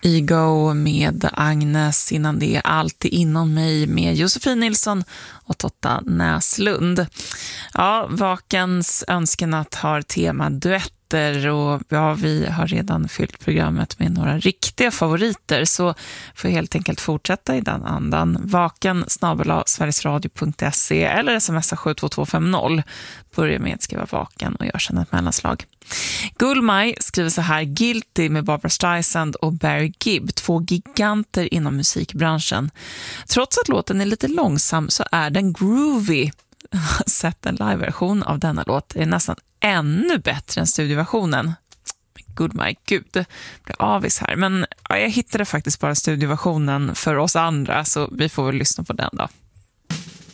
Ego med Agnes, innan det Alltid inom mig med Josefin Nilsson och Totta Näslund. Ja, Vakens önskenatt har tema duetter och ja, vi har redan fyllt programmet med några riktiga favoriter, så får helt enkelt fortsätta i den andan. vaken@sverigesradio.se eller smsa 72250. Börja med att skriva Vaken och gör sedan ett mellanslag. Gullmaj skriver så här: Guilty med Barbra Streisand och Barry Gibb, 2 giganter inom musikbranschen. Trots att låten är lite långsam så är den groovy. Sett en liveversion av denna låt är nästan ännu bättre än studioversionen. Gullmaj, gud, det blir avis här. Men ja, jag hittade faktiskt bara studioversionen för oss andra, så vi får väl lyssna på den då.